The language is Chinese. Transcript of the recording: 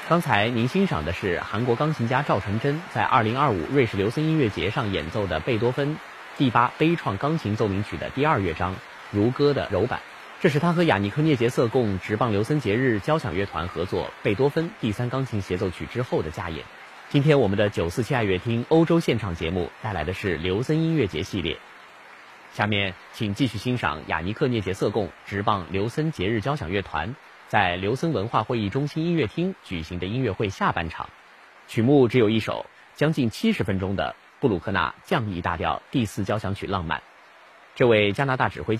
刚才您欣赏的是韩国钢琴家赵成真在2025瑞士琉森音乐节上演奏的贝多芬第8悲怆钢琴奏鸣曲的第2乐章《如歌》的柔版。这是他和雅尼克涅杰瑟共职棒琉森节日交响乐团合作贝多芬第3钢琴协奏曲之后的加演。今天我们的947爱乐厅欧洲现场节目带来的是琉森音乐节系列。下面请继续欣赏雅尼克涅杰瑟共职棒琉森节日交响乐团在琉森文化会议中心音乐厅举行的音乐会下半场。曲目只有一首，将近70分钟的布鲁克纳降 E 大调第4交响曲浪漫。这位加拿大指挥